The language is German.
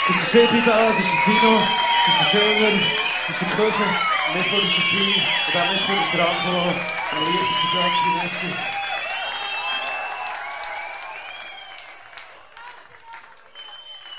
ist der Sebi da, das ist der Tino, das ist der Silver, das ist der Köse, im Mischpult ist der Pi, und am Mischpult ist der Angelo, und der Licht ist der Danke, Messi.